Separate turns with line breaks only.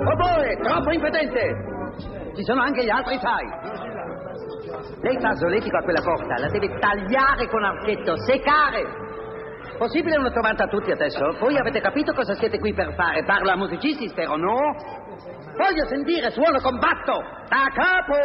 Oboe, troppo impotente! Ci sono anche gli altri, sai. Lei fa solletico a quella corda, la deve tagliare con archetto, seccare. Possibile una trovata a tutti adesso? Voi avete capito cosa siete qui per fare? Parlo a musicisti, spero, no? Voglio sentire suono combatto, da capo!